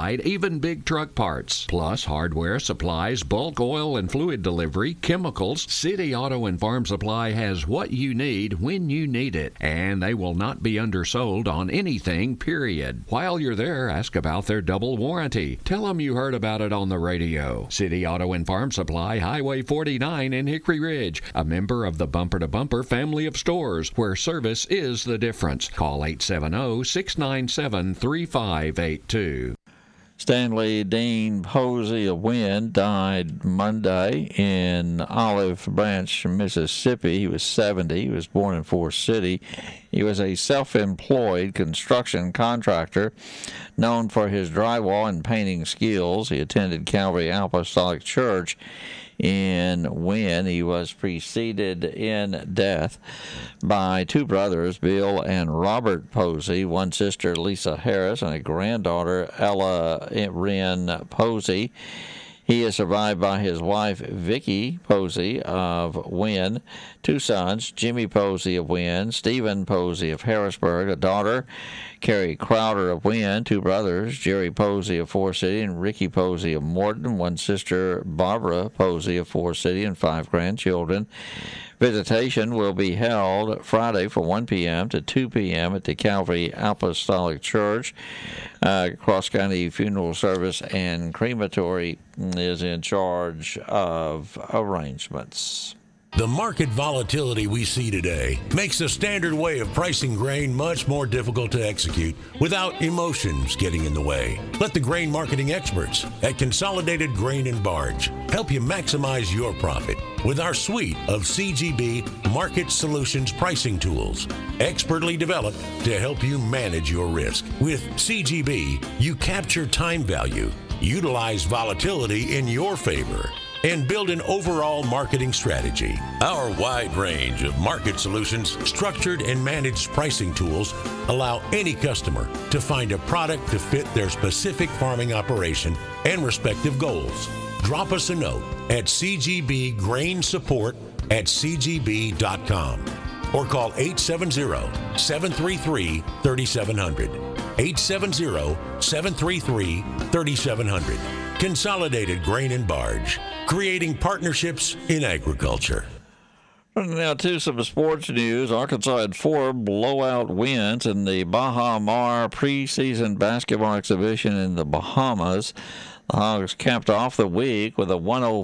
provide even big truck parts. Plus hardware, supplies, bulk oil and fluid delivery, chemicals. City Auto and Farm Supply has what you need when you need it. And they will not be undersold on anything, period. While you're there, ask about their double warranty. Tell them you heard about it on the radio. City Auto and Farm Supply, Highway 49 in Hickory Ridge. A member of the Bumper to Bumper family of stores where service is the difference. Call 870-697-3582. Stanley Dean Posey of Wynn died Monday in Olive Branch, Mississippi. He was 70. He was born in Forest City. He was a self-employed construction contractor known for his drywall and painting skills. He attended Calvary Apostolic Church in Wynn. He was preceded in death by two brothers, Bill and Robert Posey, one sister, Lisa Harris, and a granddaughter, Ella Wren Posey. He is survived by his wife, Vicki Posey of Wynn, two sons, Jimmy Posey of Wynn, Stephen Posey of Harrisburg, a daughter, Carrie Crowder of Wynn, two brothers, Jerry Posey of Forest City and Ricky Posey of Morton, one sister, Barbara Posey of Forest City, and 5 grandchildren. Visitation will be held Friday from 1 p.m. to 2 p.m. at the Calvary Apostolic Church. Cross County Funeral Service and Crematory is in charge of arrangements. The market volatility we see today makes the standard way of pricing grain much more difficult to execute without emotions getting in the way. Let the grain marketing experts at Consolidated Grain and Barge help you maximize your profit with our suite of CGB Market Solutions pricing tools, expertly developed to help you manage your risk. With CGB, you capture time value, utilize volatility in your favor, and build an overall marketing strategy. Our wide range of market solutions, structured and managed pricing tools allow any customer to find a product to fit their specific farming operation and respective goals. Drop us a note at cgbgrainsupport@cgb.com or call 870-733-3700. 870-733-3700. Consolidated Grain and Barge, creating partnerships in agriculture. Now to some sports news. Arkansas had 4 blowout wins in the Baha Mar preseason basketball exhibition in the Bahamas. The Hogs capped off the week with a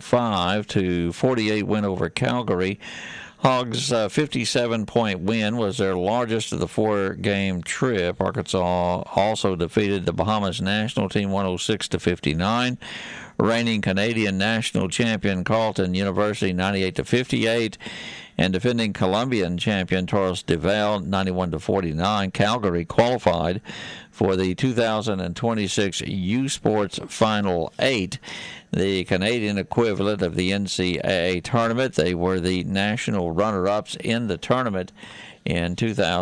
105-48 win over Calgary. Hogs' 57-point win was their largest of the 4-game trip. Arkansas also defeated the Bahamas national team 106-59. Reigning Canadian national champion Carleton University 98-58. And defending Colombian champion Torres de Valle 91-49. Calgary qualified for the 2026 U Sports Final 8, the Canadian equivalent of the NCAA tournament. They were the national runner-ups in the tournament in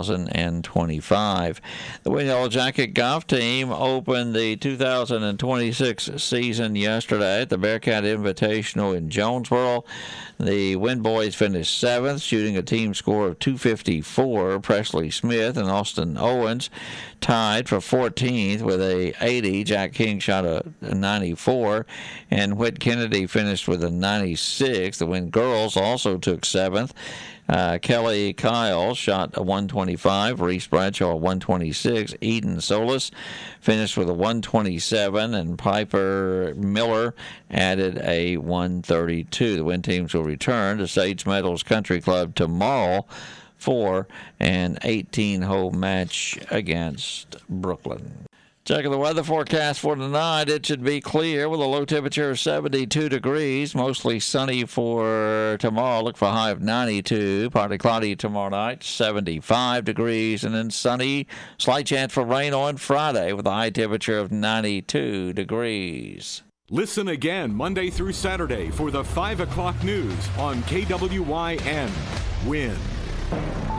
2025. The Win Yellow Jacket golf team opened the 2026 season yesterday at the Bearcat Invitational in Jonesboro. The Win Boys finished 7th, shooting a team score of 254. Presley Smith and Austin Owens tied for 14th with a 80. Jack King shot a 94, and Whit Kennedy finished with a 96. The Win Girls also took 7th. Kelly Kyle shot a 125. Reese Bradshaw a 126. Eden Solis finished with a 127, and Piper Miller added a 132. The Win teams will return to Sage Meadows Country Club tomorrow for an 18-hole match against Brooklyn. Checking the weather forecast for tonight, it should be clear with a low temperature of 72 degrees. Mostly sunny for tomorrow. Look for a high of 92. Partly cloudy tomorrow night, 75 degrees. And then sunny, slight chance for rain on Friday with a high temperature of 92 degrees. Listen again Monday through Saturday for the 5 o'clock news on KWYN. Win.